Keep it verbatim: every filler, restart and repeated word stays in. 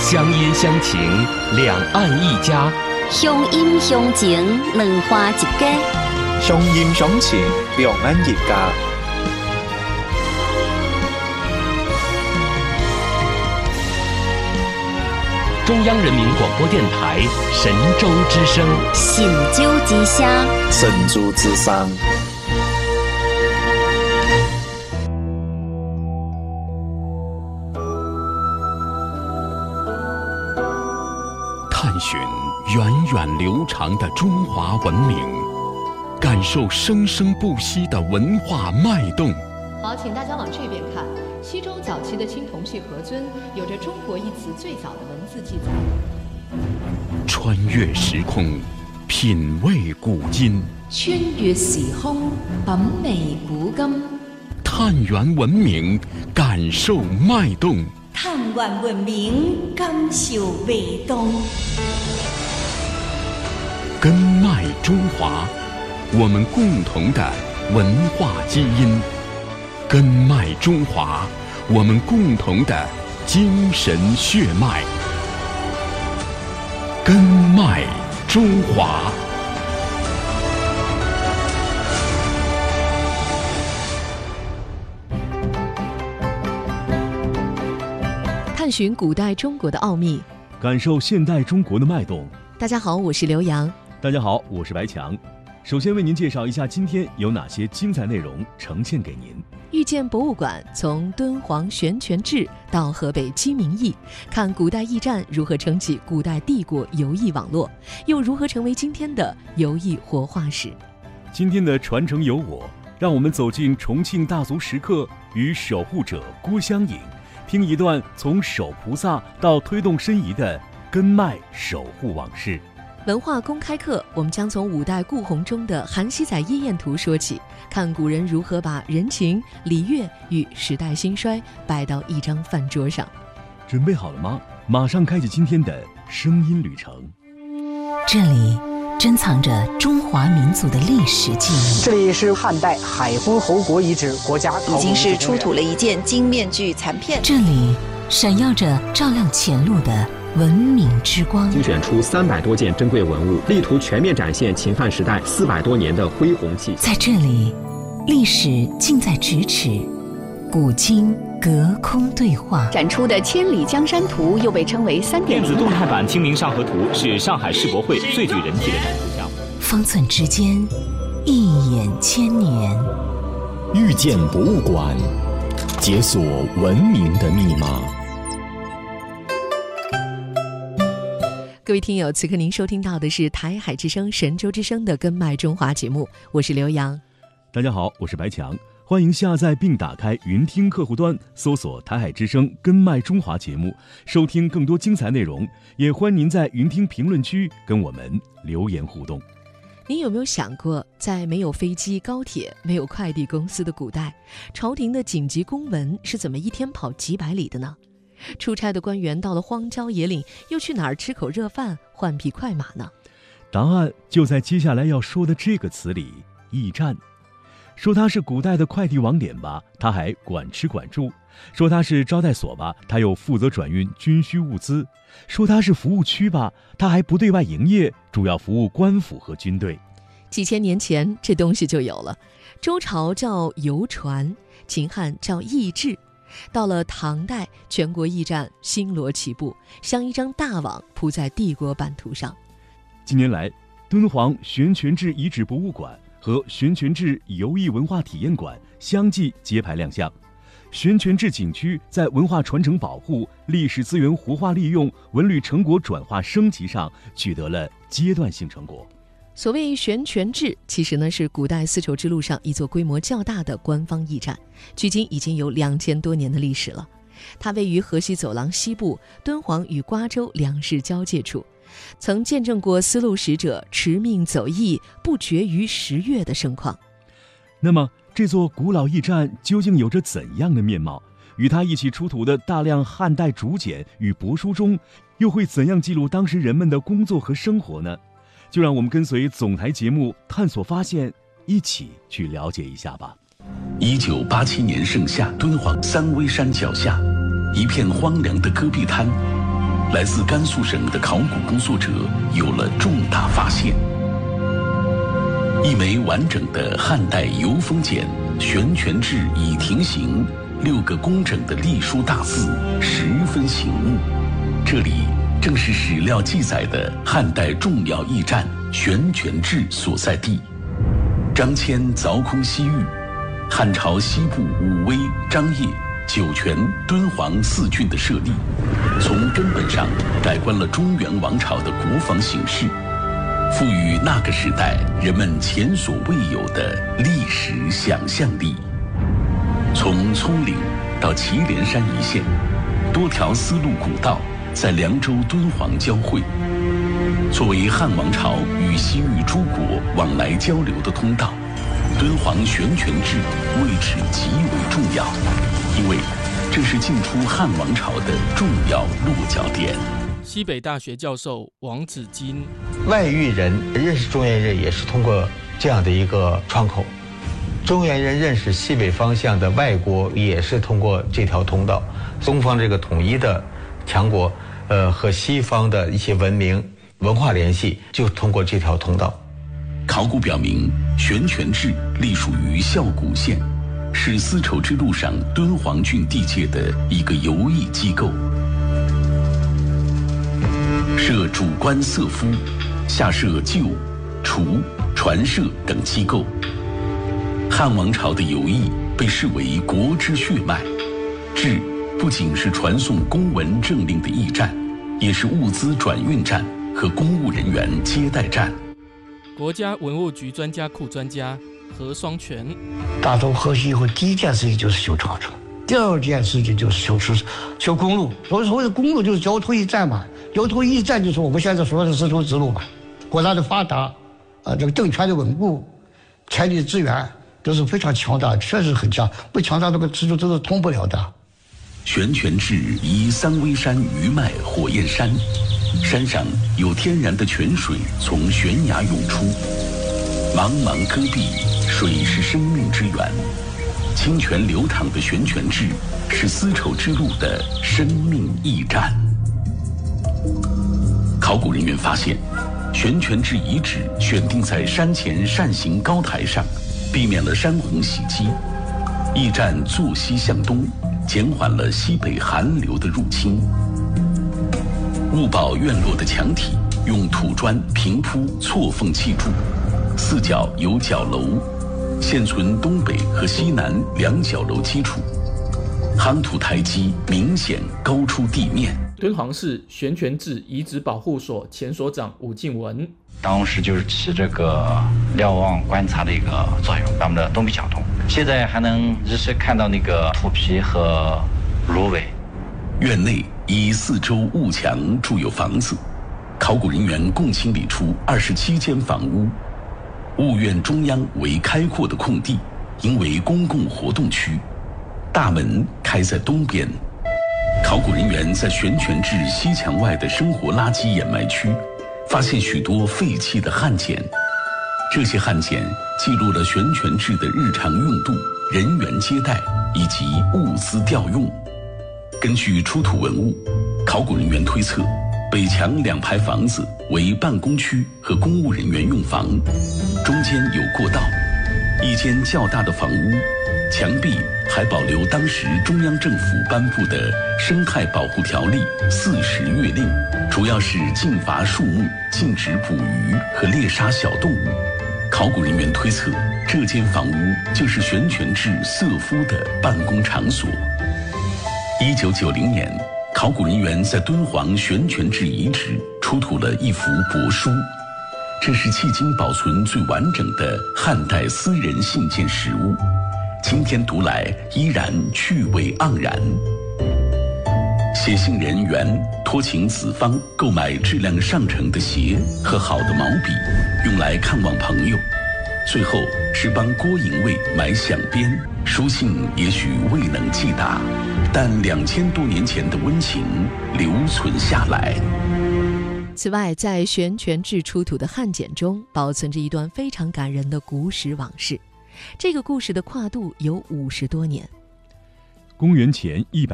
乡音乡情，两岸一家； 乡音乡情，两花一家； 乡音乡情，两岸一家。 中央人民广播电台神州之声， 神州之声， 神州之声。 探寻源远流长的中华文明，感受生生不息的文化脉动。 好，请大家往这边看。西周早期的青铜器盒尊有着中国一词最早的文字记载。 穿越时空，品味古今； 穿越时空，品味古今； 探源文明，感受脉动； 探源文明，感受脉动。 根脉中华，我们共同的文化基因。根脉中华，我们共同的精神血脉。根脉中华。 探寻古代中国的奥秘， 感受现代中国的脉动。 大家好，我是刘洋。 大家好，我是白强。首先为您介绍一下今天有哪些精彩内容呈现给您。 遇见博物馆从敦煌悬泉志到河北鸡鸣驿，看古代驿站如何撑起古代帝国游艺网络，又如何成为今天的游艺活化石。 今天的传承有我，让我们走进重庆大足石刻与守护者郭襄颖，听一段从守菩萨到推动申遗的根脉守护往事。 文化公开课，我们将从五代顾闳中的《韩熙载夜宴图》说起，看古人如何把人情礼乐与时代兴衰摆到一张饭桌上。 准备好了吗？马上开启今天的声音旅程。 这里珍藏着中华民族的历史记忆。 这里是汉代海昏侯国遗址国家考古已经是出土了一件金面具残片。 这里闪耀着照亮前路的文明之光， 精选出三百多件珍贵文物，力图全面展现秦汉时代四百多年的恢弘气。 在这里，历史近在咫尺，古今隔空对话。 展出的《千里江山图》又被称为三点零电子动态版《清明上河图》是上海世博会最具人气的展图项目。 方寸之间，一眼千年。 遇见博物馆，解锁文明的密码。 各位听友，此刻您收听到的是台海之声神州之声的根脉中华节目，我是刘洋。 大家好，我是白强，欢迎下载并打开云听客户端，搜索台海之声根脉中华节目，收听更多精彩内容。也欢迎您在云听评论区跟我们留言互动。 您有没有想过，在没有飞机、高铁、没有快递公司的古代，朝廷的紧急公文是怎么一天跑几百里的呢？出差的官员到了荒郊野岭，又去哪儿吃口热饭，换匹快马呢？ 答案就在接下来要说的这个词里，驿站。说它是古代的快递网点吧，它还管吃管住；说它是招待所吧，它又负责转运军需物资；说它是服务区吧，它还不对外营业，主要服务官府和军队。 几千年前这东西就有了，周朝叫邮传，秦汉叫驿志，到了唐代，全国驿站星罗棋布，像一张大网铺在帝国版图上。 近年来，敦煌悬泉志遗址博物馆和悬泉志游艺文化体验馆相继揭牌亮相。悬泉志景区在文化传承保护、历史资源活化利用、文旅成果转化升级上取得了阶段性成果。 所谓悬泉志，其实呢是古代丝绸之路上一座规模较大的官方驿站，距今已经有两千多年的历史了。它位于河西走廊西部，敦煌与瓜州两市交界处，曾见证过丝路使者驰命走驿不绝于十月的盛况。 那么这座古老驿站究竟有着怎样的面貌？与它一起出土的大量汉代竹简与帛书中，又会怎样记录当时人们的工作和生活呢？就让我们跟随总台节目探索发现，一起去了解一下吧。 一九八七年盛夏，敦煌三危山脚下，一片荒凉的戈壁滩， 来自甘肃省的考古工作者有了重大发现。一枚完整的汉代油封简悬泉志已亭形，六个工整的隶书大字，十分醒目。这里正是史料记载的汉代重要驿站悬泉志所在地。张骞凿空西域，汉朝西部武威、张掖、酒泉、敦煌四郡的设立，从根本上改观了中原王朝的国防形势，赋予那个时代人们前所未有的历史想象力。从葱岭到祁连山一线，多条丝路古道在凉州、敦煌交汇，作为汉王朝与西域诸国往来交流的通道，敦煌悬泉志位置极为重要，因为这是进出汉王朝的重要落脚点。 西北大学教授王子金， 外域人认识中原人也是通过这样的一个窗口，中原人认识西北方向的外国也是通过这条通道。东方这个统一的强国，呃，和西方的一些文明文化联系就通过这条通道。 考古表明，悬泉志隶属于孝谷县，是丝绸之路上敦煌郡地界的一个游艺机构，设主官色夫，下设旧、厨、传社等机构。汉王朝的游艺被视为国之血脉，志不仅是传送公文政令的驿站，也是物资转运站和公务人员接待站。 国家文物局专家库专家何双全， 打通河西以后，第一件事情就是修长城，第二件事情就是修出修公路。所以所谓的公路就是交通驿站嘛，交通驿站就是我们现在说的丝绸之路嘛。国家的发达，啊，这个政权的稳固，财力资源都是非常强大，确实很强，不强大这个丝绸之路通不了的。 悬泉志依三危山余脉火焰山，山上有天然的泉水从悬崖涌出，茫茫戈壁，水是生命之源。清泉流淌的悬泉志是丝绸之路的生命驿站。考古人员发现，悬泉志遗址选定在山前扇形高台上，避免了山洪袭击。驿站坐西向东，减缓了西北寒流的入侵。物堡院落的墙体用土砖平铺错缝砌筑，四角有角楼，现存东北和西南两角楼基础，夯土台基明显高出地面。 敦煌市悬泉志遗址保护所前所长武敬文， 当时就是起这个瞭望观察的一个作用，咱们的东北角洞现在还能日时看到那个土皮和芦苇。 院内以四周雾墙筑有房子，考古人员共清理出二十七间房屋。务院中央为开阔的空地，应为公共活动区，大门开在东边。考古人员在悬泉志西墙外的生活垃圾掩埋区发现许多废弃的汉简，这些汉简记录了悬泉志的日常用度、人员接待以及物资调用。根据出土文物，考古人员推测，北墙两排房子为办公区和公务人员用房，中间有过道。一间较大的房屋，墙壁还保留当时中央政府颁布的《生态保护条例》四十月令，主要是禁伐树木、禁止捕鱼和猎杀小动物。考古人员推测，这间房屋就是悬泉志色夫的办公场所。一九九零年，考古人员在敦煌悬泉志遗址出土了一幅帛书，这是迄今保存最完整的汉代私人信件实物，今天读来依然趣味盎然。写信人袁托请子方购买质量上乘的鞋和好的毛笔，用来看望朋友。最后是帮郭营卫买响鞭，书信也许未能寄达，但两千多年前的温情留存下来。 此外，在悬泉志出土的汉简中，保存着一段非常感人的古史往事。这个故事的跨度有五十多年。 公元前一百